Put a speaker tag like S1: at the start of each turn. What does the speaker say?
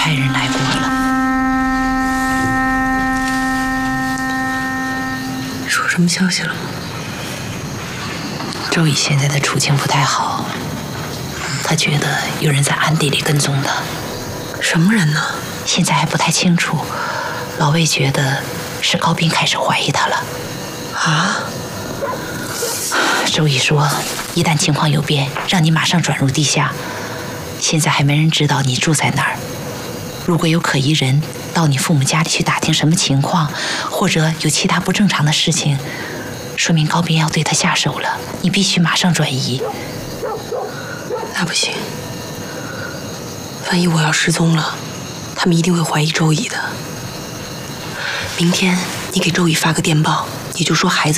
S1: 派人来过了。
S2: 说什么消息了吗？
S1: 周乙现在的处境不太好，他觉得有人在暗地里跟踪他。
S2: 什么人呢？
S1: 现在还不太清楚。老魏觉得是高斌开始怀疑他了。
S2: 啊？
S1: 周乙说，一旦情况有变，让你马上转入地下。现在还没人知道你住在哪儿。如果有可疑人到你父母家里去打听什么情况，或者有其他不正常的事情，说明高斌要对他下手了，你必须马上转移。
S2: 那不行，万一我要失踪了，他们一定会怀疑周乙的。明天你给周乙发个电报，你就说孩子